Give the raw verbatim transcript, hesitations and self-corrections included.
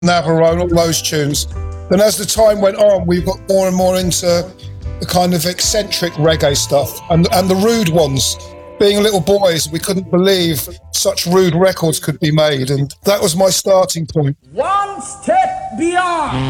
Navarone, all those tunes. Then as the time went on, we got more and more into the kind of eccentric reggae stuff and, and the rude ones. Being little boys, we couldn't believe such rude records could be made, and that was my starting point. One step beyond.